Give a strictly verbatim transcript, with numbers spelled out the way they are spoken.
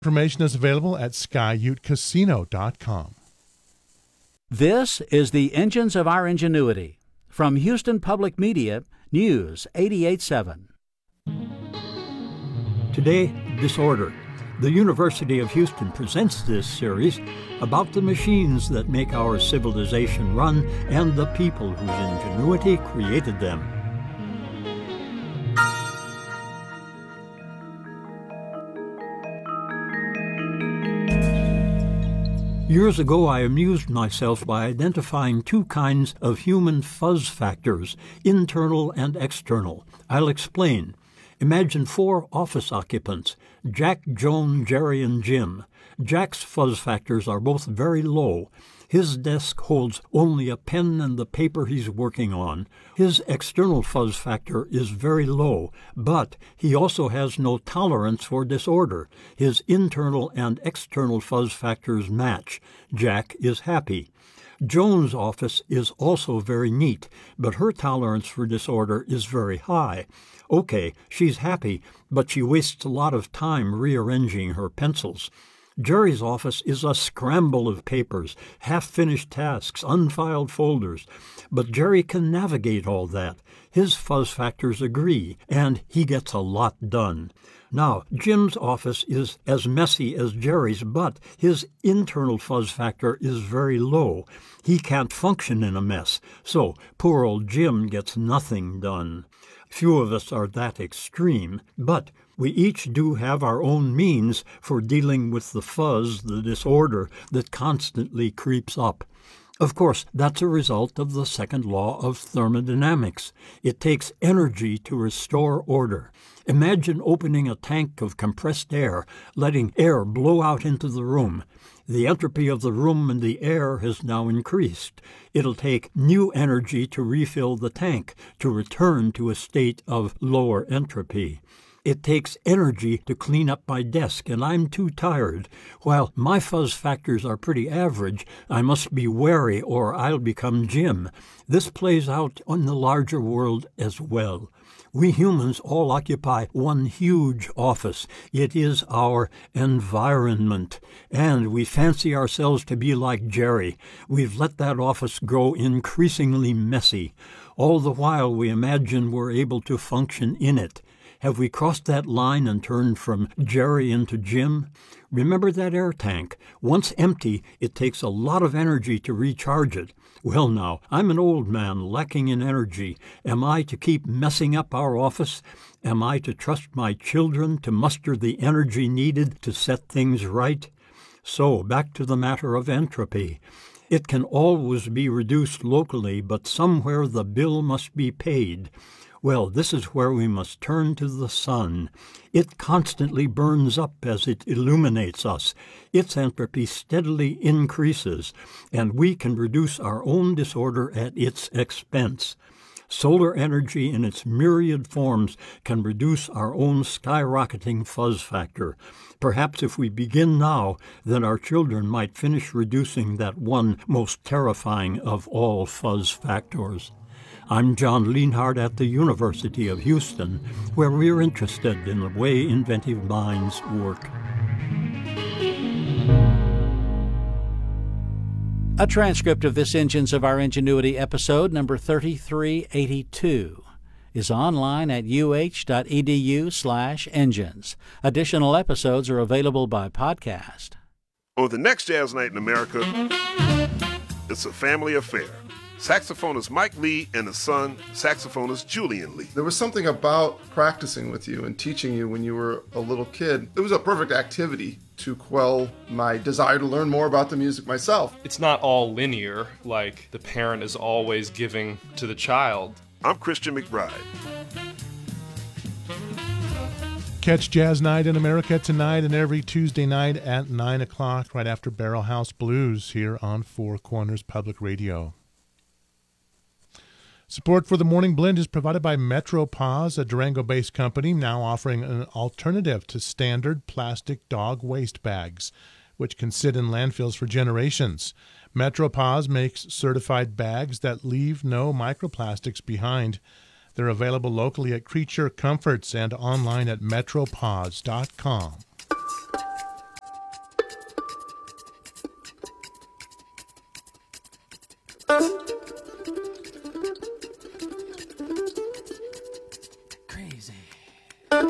Information is available at sky ute casino dot com. This is the Engines of Our Ingenuity. From Houston Public Media, News eighty-eight point seven. Today, disorder. The University of Houston presents this series about the machines that make our civilization run and the people whose ingenuity created them. Years ago, I amused myself by identifying two kinds of human fuzz factors, internal and external. I'll explain. Imagine four office occupants, Jack, Joan, Jerry, and Jim. Jack's fuzz factors are both very low. His desk holds only a pen and the paper he's working on. His external fuzz factor is very low, but he also has no tolerance for disorder. His internal and external fuzz factors match. Jack is happy. Joan's office is also very neat, but her tolerance for disorder is very high. Okay, she's happy, but she wastes a lot of time rearranging her pencils. Jerry's office is a scramble of papers, half-finished tasks, unfiled folders. But Jerry can navigate all that. His fuzz factors agree, and he gets a lot done. Now, Jim's office is as messy as Jerry's, but his internal fuzz factor is very low. He can't function in a mess, so poor old Jim gets nothing done. Few of us are that extreme, but we each do have our own means for dealing with the fuzz, the disorder that constantly creeps up. Of course, that's a result of the second law of thermodynamics. It takes energy to restore order. Imagine opening a tank of compressed air, letting air blow out into the room. The entropy of the room and the air has now increased. It'll take new energy to refill the tank, to return to a state of lower entropy. It takes energy to clean up my desk, and I'm too tired. While my fuzz factors are pretty average, I must be wary or I'll become Jim. This plays out on the larger world as well. We humans all occupy one huge office. It is our environment. And we fancy ourselves to be like Jerry. We've let that office grow increasingly messy. All the while we imagine we're able to function in it. Have we crossed that line and turned from Jerry into Jim? Remember that air tank. Once empty, it takes a lot of energy to recharge it. Well now, I'm an old man lacking in energy. Am I to keep messing up our office? Am I to trust my children to muster the energy needed to set things right? So, back to the matter of entropy. It can always be reduced locally, but somewhere the bill must be paid. Well, this is where we must turn to the sun. It constantly burns up as it illuminates us. Its entropy steadily increases, and we can reduce our own disorder at its expense. Solar energy in its myriad forms can reduce our own skyrocketing fuzz factor. Perhaps if we begin now, then our children might finish reducing that one most terrifying of all fuzz factors. I'm John Lienhardt at the University of Houston, where we're interested in the way inventive minds work. A transcript of this Engines of Our Ingenuity episode, number thirty-three eighty-two, is online at uh.edu slash engines. Additional episodes are available by podcast. On the next Jazz Night in America, it's a family affair. Saxophonist Mike Lee and his son, saxophonist Julian Lee. There was something about practicing with you and teaching you when you were a little kid. It was a perfect activity to quell my desire to learn more about the music myself. It's not all linear, like the parent is always giving to the child. I'm Christian McBride. Catch Jazz Night in America tonight and every Tuesday night at nine o'clock, right after Barrel House Blues here on Four Corners Public Radio. Support for the Morning Blend is provided by MetroPause, a Durango-based company now offering an alternative to standard plastic dog waste bags, which can sit in landfills for generations. MetroPause makes certified bags that leave no microplastics behind. They're available locally at Creature Comforts and online at metropause dot com. Bye.